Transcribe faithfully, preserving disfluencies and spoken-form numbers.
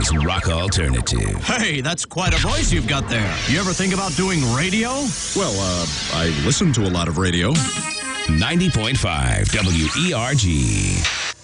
Today's rock alternative. Hey, that's quite a voice you've got there. You ever think about doing radio? Well, uh, I listen to a lot of radio. ninety point five W E R G.